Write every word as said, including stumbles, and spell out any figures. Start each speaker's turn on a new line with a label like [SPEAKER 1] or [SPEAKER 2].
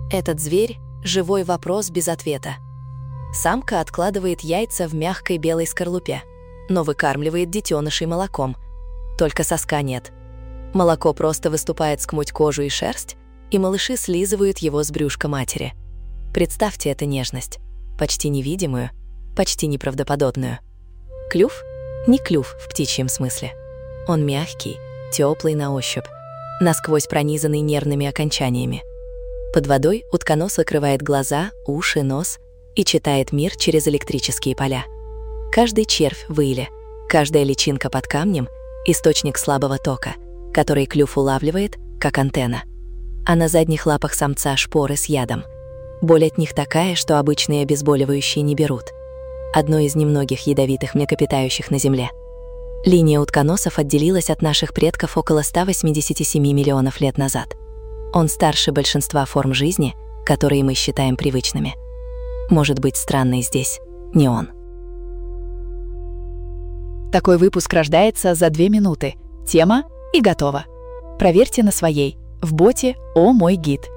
[SPEAKER 1] Этот зверь – живой вопрос без ответа. Самка откладывает яйца в мягкой белой скорлупе, но выкармливает детенышей молоком. Только соска нет. Молоко просто выступает сквозь кожу и шерсть, и малыши слизывают его с брюшка матери. Представьте эту нежность, почти невидимую, почти неправдоподобную. Клюв? Не клюв в птичьем смысле. Он мягкий, теплый на ощупь, насквозь пронизанный нервными окончаниями. Под водой утконос закрывает глаза, уши, нос и читает мир через электрические поля. Каждый червь в иле, каждая личинка под камнем – источник слабого тока, который клюв улавливает, как антенна. А на задних лапах самца шпоры с ядом. Боль от них такая, что обычные обезболивающие не берут. Одно из немногих ядовитых млекопитающих на Земле. Линия утконосов отделилась от наших предков около ста восьмидесяти семи миллионов лет назад. Он старше большинства форм жизни, которые мы считаем привычными. Может быть, странный здесь не он.
[SPEAKER 2] Такой выпуск рождается за две минуты. Тема и готово. Проверьте на своей, в боте «О мой гид».